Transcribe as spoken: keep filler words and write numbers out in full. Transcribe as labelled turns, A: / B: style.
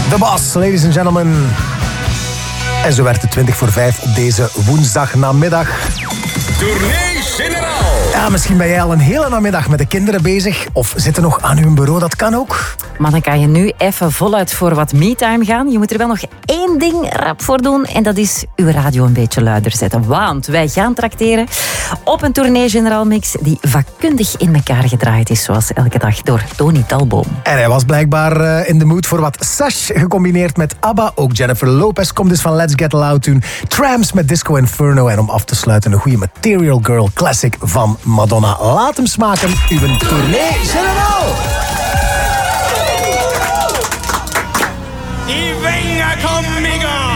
A: The Boss, ladies and gentlemen. En zo werd het twintig voor vijf op deze woensdagnamiddag.
B: Tournee Generaal.
A: Ja, misschien ben jij al een hele namiddag met de kinderen bezig. Of zitten nog aan uw bureau, dat kan ook.
C: Maar dan kan je nu even voluit voor wat me-time gaan. Je moet er wel nog één ding rap voor doen. En dat is uw radio een beetje luider zetten. Want wij gaan trakteren op een Tournee Generaal mix die vakkundig in elkaar gedraaid is. Zoals elke dag door Tony Talboom.
A: En hij was blijkbaar uh, in de mood voor wat Sash gecombineerd met ABBA. Ook Jennifer Lopez komt dus van Let's Get Loud toen. Tramps met Disco Inferno. En om af te sluiten een goede Material Girl classic van Madonna. Laat hem smaken, uw Tournee Generaal.
B: Y venga conmigo.